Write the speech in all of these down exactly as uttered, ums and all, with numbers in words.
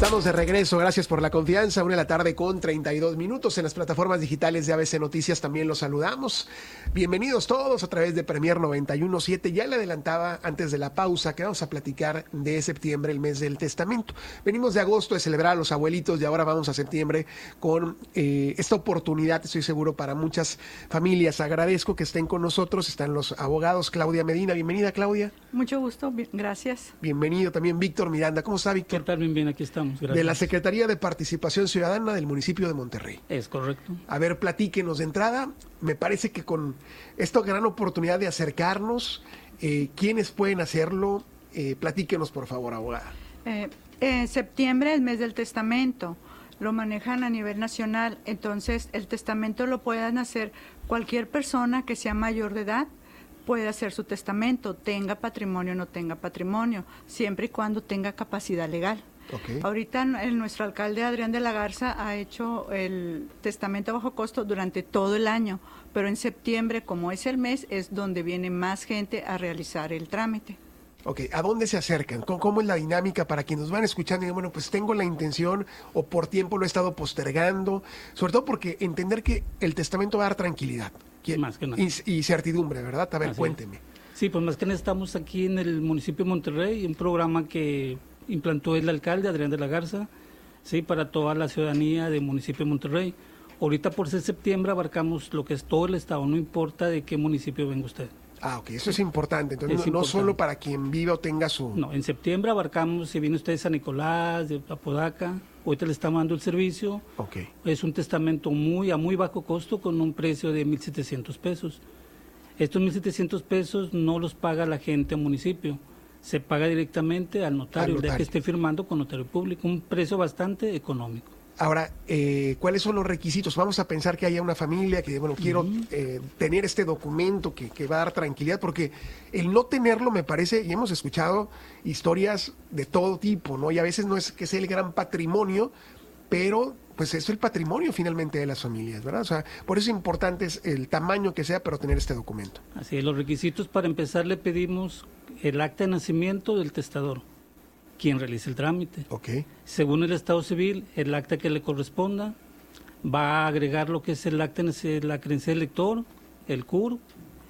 Estamos de regreso, gracias por la confianza. Una de la tarde con treinta y dos minutos en las plataformas digitales de A B C Noticias. También los saludamos. Bienvenidos todos a través de Premier noventa y uno punto siete. Ya le adelantaba antes de la pausa que vamos a platicar de septiembre, el mes del testamento. Venimos de agosto de celebrar a los abuelitos y ahora vamos a septiembre con eh, esta oportunidad, estoy seguro, para muchas familias. Agradezco que estén con nosotros. Están los abogados. Claudia Medina, bienvenida, Claudia. Mucho gusto, gracias. Bienvenido también Víctor Miranda. ¿Cómo está, Víctor? ¿Qué tal? Bien, bien, aquí estamos. Gracias. De la Secretaría de Participación Ciudadana del municipio de Monterrey. Es correcto. A ver, platíquenos de entrada. Me parece que con esta gran oportunidad de acercarnos, eh, ¿quiénes pueden hacerlo? Eh, platíquenos, por favor, abogada. Eh, en septiembre, el mes del testamento, lo manejan a nivel nacional, entonces el testamento lo pueden hacer cualquier persona que sea mayor de edad, puede hacer su testamento, tenga patrimonio o no tenga patrimonio, siempre y cuando tenga capacidad legal. Okay. Ahorita el, nuestro alcalde Adrián de la Garza ha hecho el testamento a bajo costo durante todo el año, pero en septiembre, como es el mes, es donde viene más gente a realizar el trámite. Ok, ¿a dónde se acercan? ¿Cómo, cómo es la dinámica para quienes nos van escuchando y digan, bueno, pues tengo la intención o por tiempo lo he estado postergando? Sobre todo porque entender que el testamento va a dar tranquilidad más que nada. Y, y certidumbre, ¿verdad? A ver, Así cuénteme. Es. Sí, pues más que nada estamos aquí en el municipio de Monterrey, un programa que implantó el alcalde Adrián de la Garza, sí, para toda la ciudadanía del municipio de Monterrey. Ahorita por ser septiembre abarcamos lo que es todo el estado, no importa de qué municipio venga usted. Ah, ok, eso es importante. Entonces, es no, importante. no solo para quien viva o tenga su... No, en septiembre abarcamos, si viene usted de San Nicolás, de Apodaca, ahorita le estamos dando el servicio. Ok. Es un testamento muy a muy bajo costo con un precio de mil setecientos pesos. Estos mil setecientos pesos no los paga la gente al municipio, se paga directamente al notario, el día que esté firmando con notario público, un precio bastante económico. Ahora, eh, ¿cuáles son los requisitos? Vamos a pensar que haya una familia que, bueno, quiero Uh-huh. eh, tener este documento que, que va a dar tranquilidad, porque el no tenerlo me parece, y hemos escuchado historias de todo tipo, ¿no? Y a veces no es que sea el gran patrimonio, pero pues es el patrimonio finalmente de las familias, ¿verdad? O sea, por eso es importante es el tamaño que sea, pero tener este documento. Así es, los requisitos para empezar le pedimos el acta de nacimiento del testador, quien realice el trámite. Ok. Según el Estado Civil, el acta que le corresponda, va a agregar lo que es el acta, la credencial del lector, el C U R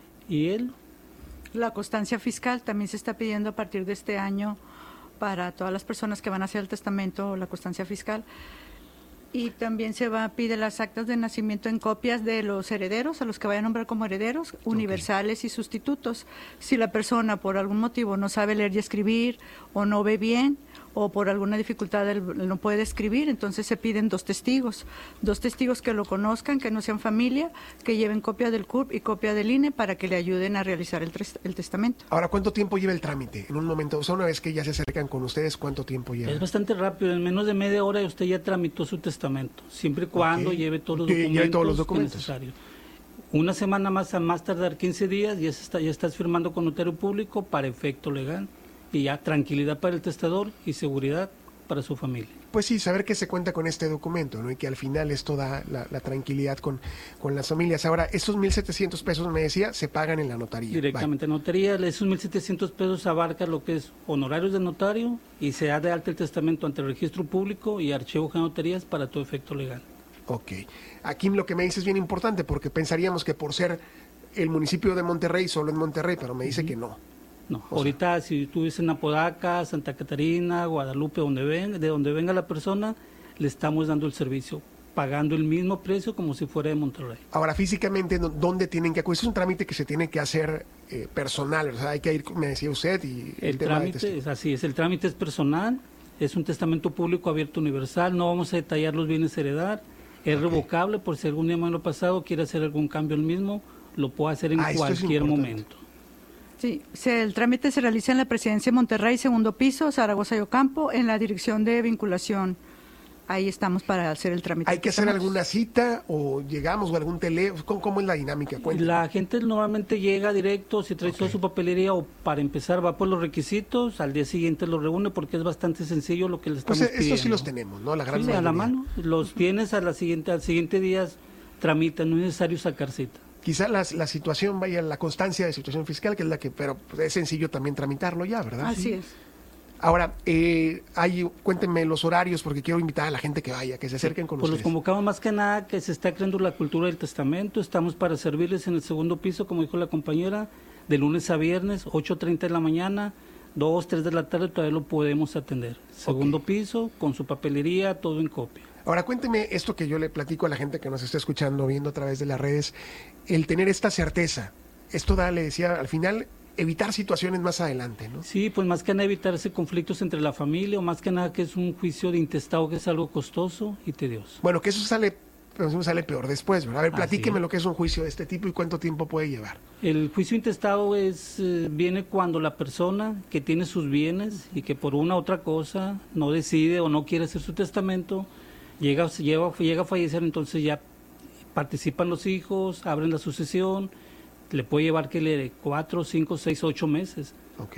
y el... La constancia fiscal también se está pidiendo a partir de este año para todas las personas que van a hacer el testamento, la constancia fiscal. Y también se va a pedir las actas de nacimiento en copias de los herederos, a los que vayan a nombrar como herederos, universales okay. y sustitutos. Si la persona por algún motivo no sabe leer y escribir o no ve bien o por alguna dificultad él no puede escribir, entonces se piden dos testigos, dos testigos que lo conozcan, que no sean familia, que lleven copia del C U R P y copia del I N E para que le ayuden a realizar el, el testamento. Ahora, ¿cuánto tiempo lleva el trámite? En un momento, o sea, una vez que ya se acercan con ustedes, ¿cuánto tiempo lleva? Es bastante rápido, en menos de media hora usted ya tramitó su testamento, siempre y cuando okay. lleve todos los, documentos todos los documentos necesarios. Una semana más, a más tardar quince días, ya, se está, ya estás firmando con notario público para efecto legal. Y ya tranquilidad para el testador y seguridad para su familia. Pues sí, saber que se cuenta con este documento, ¿no? Y que al final esto da la, la tranquilidad con, con las familias. Ahora, esos mil setecientos pesos, me decía, se pagan en la notaría. Directamente en notaría, esos mil setecientos pesos abarca lo que es honorarios de notario y se da de alta el testamento ante el registro público y archivo de notarías para todo efecto legal. Ok. Aquí lo que me dice es bien importante porque pensaríamos que por ser el municipio de Monterrey, solo en Monterrey, pero me dice uh-huh. que no. No, o ahorita sea, si tú vives en Apodaca, Santa Catarina, Guadalupe, donde ven, de donde venga la persona, le estamos dando el servicio, pagando el mismo precio como si fuera de Monterrey. Ahora, físicamente, ¿dónde tienen que acudir? Es un trámite que se tiene que hacer eh, personal, o sea, hay que ir, me decía usted, y el, el trámite es así, es el trámite es personal, es un testamento público abierto universal, no vamos a detallar los bienes a heredar, es okay. revocable por si algún día en lo pasado quiere hacer algún cambio el mismo, lo puede hacer en ah, cualquier momento. Sí, se, el trámite se realiza en la Presidencia de Monterrey, segundo piso, Zaragoza y Ocampo, en la Dirección de Vinculación. Ahí estamos para hacer el trámite. ¿Hay que hacer alguna cita o llegamos o algún teléfono? ¿Cómo, cómo es la dinámica? Cuéntame. La gente normalmente llega directo, si trae okay. toda su papelería o para empezar va por los requisitos, al día siguiente los reúne porque es bastante sencillo lo que le estamos pues pidiendo. Estos sí los tenemos, ¿no? La gran sí, mayoría. A la mano, los tienes a la siguiente, al siguiente día tramitan, no es necesario sacar cita. Quizá la, la situación vaya, la constancia de situación fiscal, que es la que, pero pues, es sencillo también tramitarlo ya, ¿verdad? Así sí. es. Ahora, eh, hay, cuéntenme los horarios porque quiero invitar a la gente que vaya, que se acerquen con Pues los ustedes. convocamos más que nada que se está creando la cultura del testamento. Estamos para servirles en el segundo piso, como dijo la compañera, de lunes a viernes, ocho treinta de la mañana, dos, tres de la tarde, todavía lo podemos atender. Segundo Ok. piso, con su papelería, todo en copia. Ahora, cuénteme esto que yo le platico a la gente que nos está escuchando, viendo a través de las redes, el tener esta certeza. Esto da, le decía, al final, evitar situaciones más adelante, ¿no? Sí, pues más que nada evitarse conflictos entre la familia, o más que nada que es un juicio de intestado que es algo costoso y tedioso. Bueno, que eso sale, pues, sale peor después, ¿verdad? A ver, Así platíqueme es. lo que es un juicio de este tipo y cuánto tiempo puede llevar. El juicio intestado es eh, viene cuando la persona que tiene sus bienes y que por una u otra cosa no decide o no quiere hacer su testamento, llega, llega, llega a fallecer, entonces ya participan los hijos, abren la sucesión, le puede llevar que le cuatro, cinco, seis, ocho meses. Ok.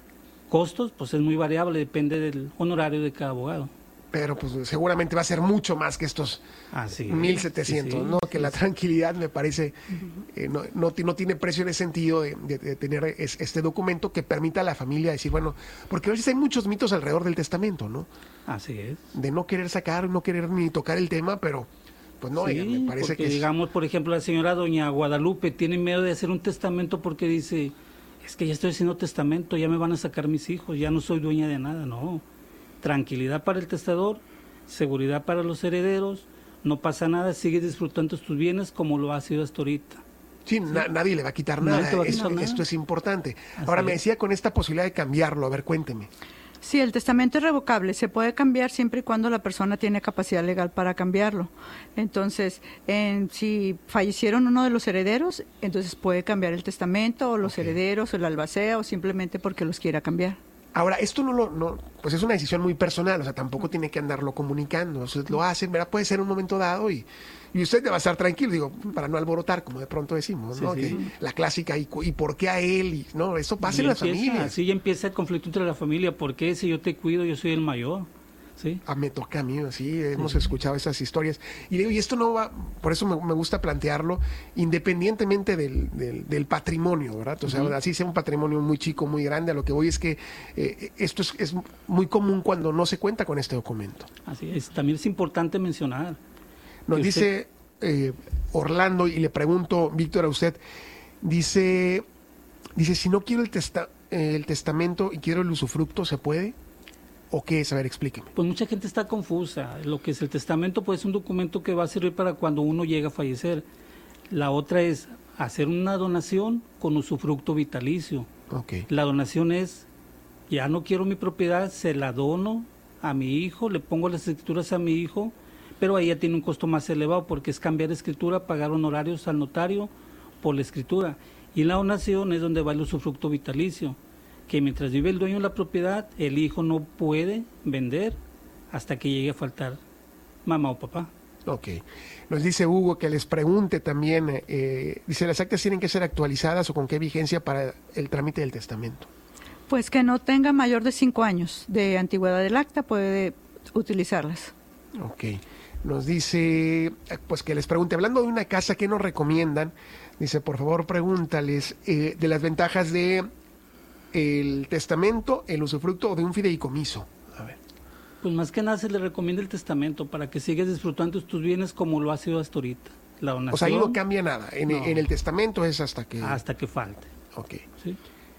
Costos, pues es muy variable, depende del honorario de cada abogado. Pero pues seguramente va a ser mucho más que estos Así es. mil setecientos, Sí, sí, ¿no? sí, Que la sí. tranquilidad me parece eh, no, no, ti- no tiene precio en el sentido de, de- de tener es- este documento que permita a la familia decir, bueno, porque a veces hay muchos mitos alrededor del testamento, ¿no? Así es. De no querer sacar, no querer ni tocar el tema, pero pues no, Sí, oigan, me parece porque que es- digamos, por ejemplo, la señora doña Guadalupe tiene miedo de hacer un testamento porque dice, es que ya estoy haciendo testamento, ya me van a sacar mis hijos, ya no soy dueña de nada. No, tranquilidad para el testador, seguridad para los herederos, no pasa nada, sigues disfrutando tus bienes como lo has sido hasta ahorita. sí, na- nadie le va a quitar Nadie nada, te va a Esto, quitar nada. esto es importante. Así Ahora me es. decía con esta posibilidad de cambiarlo, a ver, cuénteme. Sí, el testamento es revocable, se puede cambiar siempre y cuando la persona tiene capacidad legal para cambiarlo. Entonces, en- si fallecieron uno de los herederos, entonces puede cambiar el testamento o los Ok. herederos o el albacea o simplemente porque los quiera cambiar. Ahora, esto no lo, no, pues es una decisión muy personal, o sea, tampoco tiene que andarlo comunicando, o sea, lo hacen, ¿verdad? Puede ser un momento dado y, y usted va a estar tranquilo, digo, para no alborotar, como de pronto decimos, Sí, ¿no? sí. Que la clásica, ¿y, cu- y por qué a él? Y, no, eso pasa Y en las empieza- familias. Así ya empieza el conflicto entre la familia, ¿por qué si yo te cuido, yo soy el mayor? ¿Sí? Ah, me toca a mí, sí, hemos escuchado esas historias. Y digo, y esto no va, por eso me, me gusta plantearlo, independientemente del, del, del patrimonio, ¿verdad? O sea, Ujú. así sea un patrimonio muy chico, muy grande, a lo que voy es que eh, esto es, es muy común cuando no se cuenta con este documento. Así es. También es importante mencionar. Nos que dice eh, Orlando, y le pregunto, Víctor, a usted, dice, dice, si no quiero el, testa, eh, el testamento y quiero el usufructo, ¿se puede? ¿O qué es? A ver, explíqueme. Pues mucha gente está confusa. Lo que es el testamento, pues es un documento que va a servir para cuando uno llega a fallecer. La otra es hacer una donación con usufructo vitalicio. Ok. La donación es, ya no quiero mi propiedad, se la dono a mi hijo, le pongo las escrituras a mi hijo, pero ahí ya tiene un costo más elevado porque es cambiar escritura, pagar honorarios al notario por la escritura. Y la donación es donde va el usufructo vitalicio, que mientras vive el dueño de la propiedad, el hijo no puede vender hasta que llegue a faltar mamá o papá. Ok. Nos dice Hugo que les pregunte también, eh, dice, ¿las actas tienen que ser actualizadas o con qué vigencia para el trámite del testamento? Pues que no tenga mayor de cinco años de antigüedad del acta, puede utilizarlas. Ok. Nos dice, eh, pues que les pregunte, hablando de una casa, ¿qué nos recomiendan? Dice, por favor, pregúntales eh, de las ventajas de el testamento, el usufructo o de un fideicomiso. A ver. Pues más que nada se le recomienda el testamento para que sigas disfrutando tus bienes como lo ha sido hasta ahorita. La donación, O sea, ahí no cambia nada. En, No. en el testamento es hasta que... hasta que falte. Ok. ¿Sí?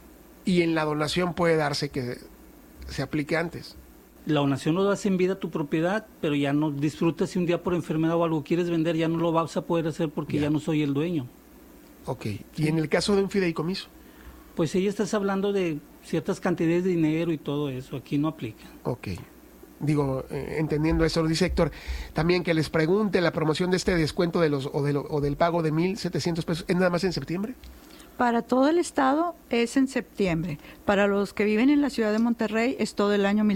Y en la donación puede darse que se aplique antes. La donación lo das en vida a tu propiedad, pero ya no disfrutas si un día por enfermedad o algo quieres vender, ya no lo vas a poder hacer porque Ya. ya no soy el dueño. Ok. Y en el caso de un fideicomiso. Pues ahí estás hablando de ciertas cantidades de dinero y todo eso, aquí no aplica. Ok. Digo, eh, entendiendo eso, lo dice Héctor, también que les pregunte la promoción de este descuento de los o, de lo- o del pago de mil setecientos pesos, ¿es nada más en septiembre? Para todo el estado es en septiembre. Para los que viven en la ciudad de Monterrey es todo el año